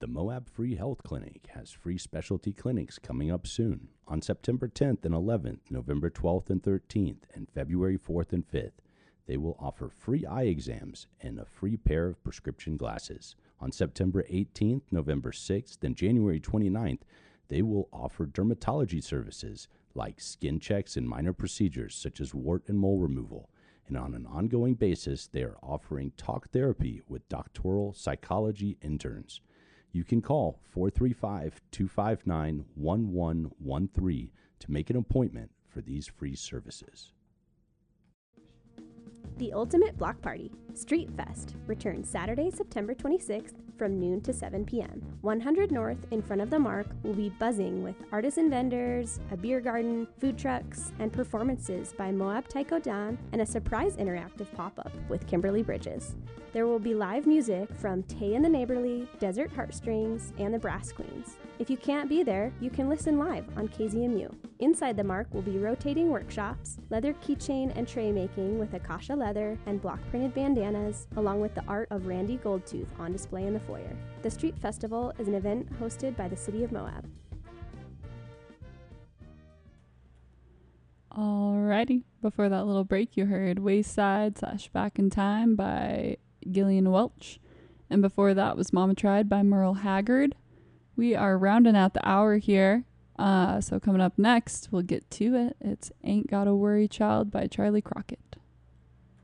The Moab Free Health Clinic has free specialty clinics coming up soon on September 10th and 11th, November 12th and 13th, and February 4th and 5th. They will offer free eye exams and a free pair of prescription glasses. On September 18th, November 6th, and January 29th, they will offer dermatology services like skin checks and minor procedures such as wart and mole removal. And on an ongoing basis, they are offering talk therapy with doctoral psychology interns. You can call 435-259-1113 to make an appointment for these free services. The Ultimate Block Party, Street Fest, returns Saturday, September 26th from noon to 7 p.m. 100 North in front of the Mark will be buzzing with artisan vendors, a beer garden, food trucks, and performances by Moab Taiko Dan and a surprise interactive pop-up with Kimberly Bridges. There will be live music from Tay and the Neighborly, Desert Heartstrings, and the Brass Queens. If you can't be there, you can listen live on KZMU. Inside the Mark will be rotating workshops, leather keychain and tray making with Akasha leather and block-printed bandanas, along with the art of Randy Goldtooth on display in the foyer. The Street Festival is an event hosted by the City of Moab. Alrighty, before that little break you heard Wayside / Back in Time by Gillian Welch, and before that was Mama Tried by Merle Haggard. We are rounding out the hour here, so coming up next, we'll get to it. It's Ain't Gotta Worry Child by Charlie Crockett.